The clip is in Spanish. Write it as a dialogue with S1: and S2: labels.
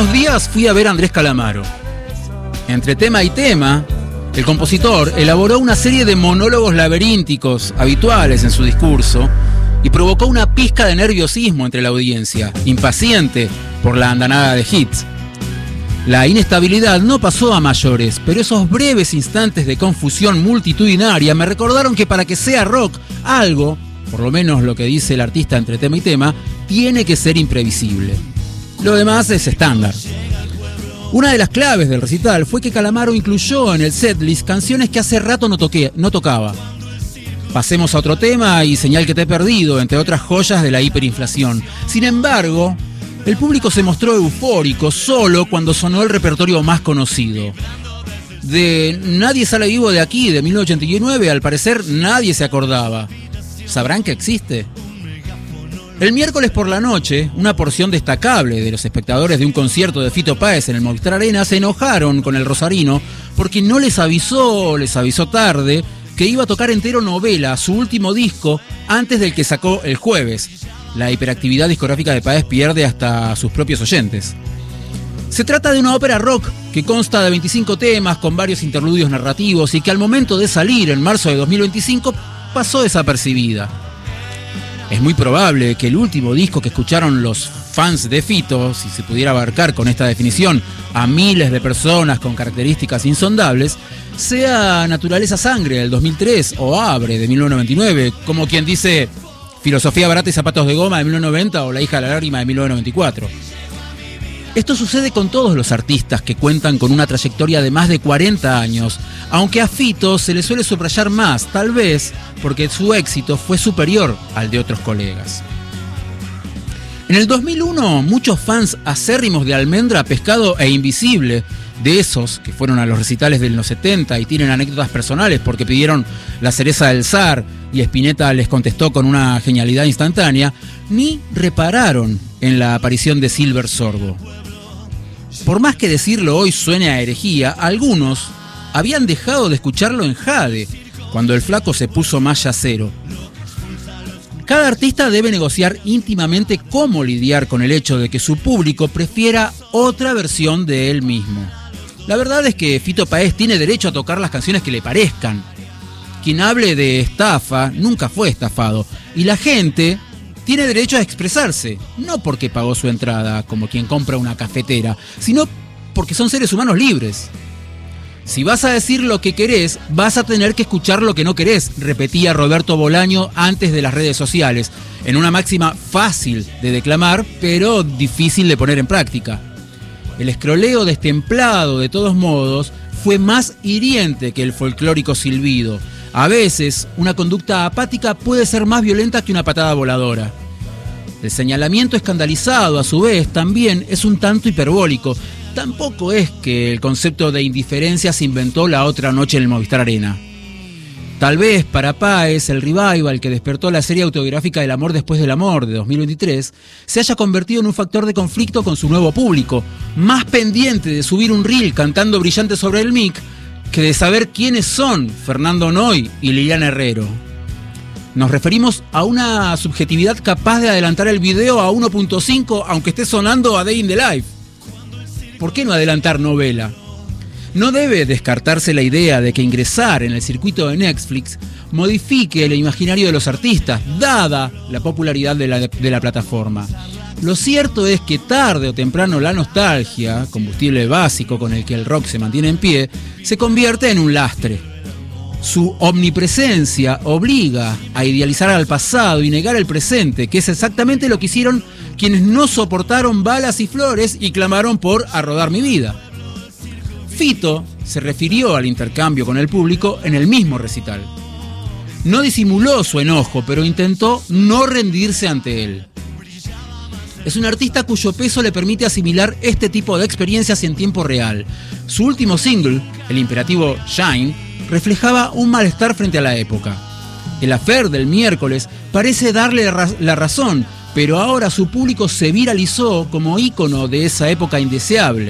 S1: unos días fui a ver a Andrés Calamaro. Entre tema y tema, el compositor elaboró una serie de monólogos laberínticos habituales en su discurso y provocó una pizca de nerviosismo entre la audiencia, impaciente por la andanada de hits. La inestabilidad no pasó a mayores, pero esos breves instantes de confusión multitudinaria me recordaron que para que sea rock, algo, por lo menos lo que dice el artista entre tema y tema, tiene que ser imprevisible. Lo demás es estándar. Una de las claves del recital fue que Calamaro incluyó en el setlist canciones que hace rato no tocaba. Pasemos a otro tema y Señal que te he perdido, entre otras joyas de la hiperinflación. Sin embargo, el público se mostró eufórico solo cuando sonó el repertorio más conocido. De Nadie sale vivo de aquí, de 1989, al parecer nadie se acordaba. ¿Sabrán que existe? El miércoles por la noche, una porción destacable de los espectadores de un concierto de Fito Páez en el Movistar Arena se enojaron con el rosarino porque no les avisó tarde, que iba a tocar entero Novela, su último disco, antes del que sacó el jueves. La hiperactividad discográfica de Páez pierde hasta a sus propios oyentes. Se trata de una ópera rock que consta de 25 temas con varios interludios narrativos y que al momento de salir en marzo de 2025 pasó desapercibida. Es muy probable que el último disco que escucharon los fans de Fito, si se pudiera abarcar con esta definición a miles de personas con características insondables, sea Naturaleza Sangre del 2003 o Abre de 1999, como quien dice Filosofía Barata y Zapatos de Goma de 1990 o La Hija de la Lágrima de 1994. Esto sucede con todos los artistas que cuentan con una trayectoria de más de 40 años, aunque a Fito se le suele subrayar más, tal vez porque su éxito fue superior al de otros colegas. En el 2001, muchos fans acérrimos de Almendra, Pescado e Invisible, de esos que fueron a los recitales de los 70 y tienen anécdotas personales porque pidieron La cereza del zar y Spinetta les contestó con una genialidad instantánea, ni repararon en la aparición de Silver Sordo. Por más que decirlo hoy suene a herejía, algunos habían dejado de escucharlo en Jade, cuando el flaco se puso más yacero. Cada artista debe negociar íntimamente cómo lidiar con el hecho de que su público prefiera otra versión de él mismo. La verdad es que Fito Páez tiene derecho a tocar las canciones que le parezcan. Quien hable de estafa nunca fue estafado, y la gente tiene derecho a expresarse, no porque pagó su entrada, como quien compra una cafetera, sino porque son seres humanos libres. Si vas a decir lo que querés, vas a tener que escuchar lo que no querés, repetía Roberto Bolaño antes de las redes sociales, en una máxima fácil de declamar, pero difícil de poner en práctica. El escroleo destemplado, de todos modos, fue más hiriente que el folclórico silbido. A veces, una conducta apática puede ser más violenta que una patada voladora. El señalamiento escandalizado, a su vez, también es un tanto hiperbólico. Tampoco es que el concepto de indiferencia se inventó la otra noche en el Movistar Arena. Tal vez para Páez el revival que despertó la serie autobiográfica El amor después del amor de 2023 se haya convertido en un factor de conflicto con su nuevo público, más pendiente de subir un reel cantando brillante sobre el mic que de saber quiénes son Fernando Noy y Liliana Herrero. Nos referimos a una subjetividad capaz de adelantar el video a 1.5 aunque esté sonando a Day in the Life. ¿Por qué no adelantar Novela? No debe descartarse la idea de que ingresar en el circuito de Netflix modifique el imaginario de los artistas, dada la popularidad de la plataforma. Lo cierto es que tarde o temprano la nostalgia, combustible básico con el que el rock se mantiene en pie, se convierte en un lastre. Su omnipresencia obliga a idealizar al pasado y negar el presente, que es exactamente lo que hicieron quienes no soportaron balas y flores y clamaron por A rodar mi vida. Fito se refirió al intercambio con el público en el mismo recital. No disimuló su enojo, pero intentó no rendirse ante él. Es un artista cuyo peso le permite asimilar este tipo de experiencias en tiempo real. Su último single, el imperativo Shine, reflejaba un malestar frente a la época. El affair del miércoles parece darle la razón, pero ahora su público se viralizó como ícono de esa época indeseable.